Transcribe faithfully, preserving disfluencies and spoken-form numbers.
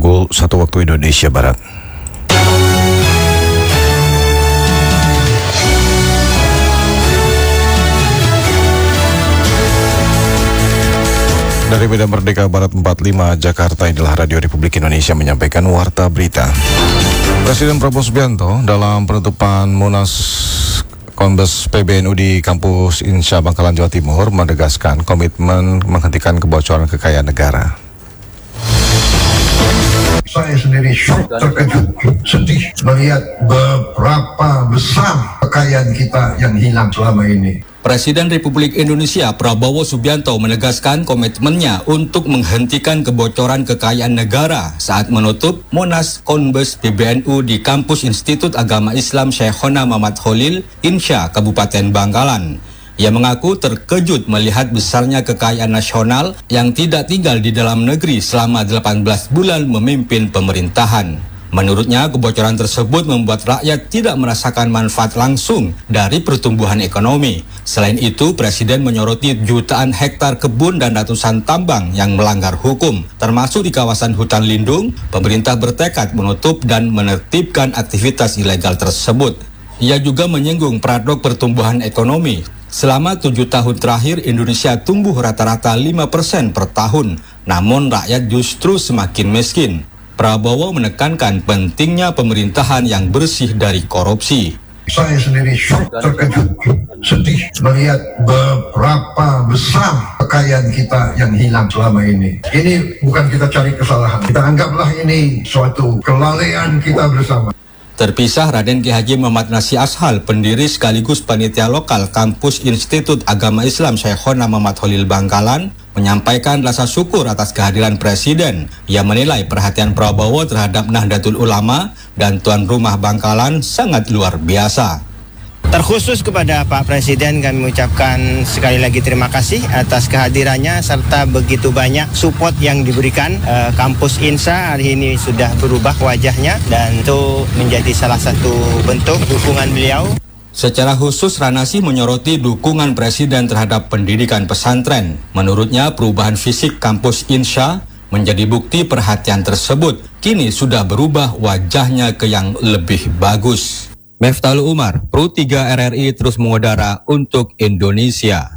Pukul satu waktu Indonesia Barat. Dari Medan Merdeka Barat empat puluh lima Jakarta, inilah Radio Republik Indonesia menyampaikan warta berita. Presiden Prabowo Subianto dalam penutupan Munas Kombes P B N U di kampus Insya Bangkalan, Jawa Timur menegaskan komitmen menghentikan kebocoran kekayaan negara. Saya sendiri shock, terkejut, sedih melihat beberapa besar kekayaan kita yang hilang selama ini. Presiden Republik Indonesia Prabowo Subianto menegaskan komitmennya untuk menghentikan kebocoran kekayaan negara saat menutup Munas Kombes P B N U di kampus Institut Agama Islam Syekhona Muhammad Khalil, Insya, Kabupaten Bangkalan. Ia mengaku terkejut melihat besarnya kekayaan nasional yang tidak tinggal di dalam negeri selama delapan belas bulan memimpin pemerintahan. Menurutnya, kebocoran tersebut membuat rakyat tidak merasakan manfaat langsung dari pertumbuhan ekonomi. Selain itu, Presiden menyoroti jutaan hektar kebun dan ratusan tambang yang melanggar hukum, termasuk di kawasan hutan lindung. Pemerintah bertekad menutup dan menertibkan aktivitas ilegal tersebut. Ia juga menyinggung paradok pertumbuhan ekonomi. Selama tujuh tahun terakhir, Indonesia tumbuh rata-rata lima persen per tahun, namun rakyat justru semakin miskin. Prabowo menekankan pentingnya pemerintahan yang bersih dari korupsi. Saya sendiri shock, terkejut, sedih melihat beberapa besar kekayaan kita yang hilang selama ini. Ini bukan kita cari kesalahan, kita anggaplah ini suatu kelalaian kita bersama. Terpisah, Raden Ki Haji Muhammad Nasir Ashal, pendiri sekaligus panitia lokal kampus Institut Agama Islam Syekhona Muhammad Khalil Bangkalan, menyampaikan rasa syukur atas kehadiran Presiden. Ia menilai perhatian Prabowo terhadap Nahdlatul Ulama dan tuan rumah Bangkalan sangat luar biasa. Terkhusus kepada Pak Presiden, kami mengucapkan sekali lagi terima kasih atas kehadirannya serta begitu banyak support yang diberikan. E, kampus Insya hari ini sudah berubah wajahnya dan itu menjadi salah satu bentuk dukungan beliau. Secara khusus, Ranasih menyoroti dukungan Presiden terhadap pendidikan pesantren. Menurutnya, perubahan fisik kampus Insya menjadi bukti perhatian tersebut. Kini sudah berubah wajahnya ke yang lebih bagus. Meftalu Umar, Pro tiga R R I terus mengudara untuk Indonesia.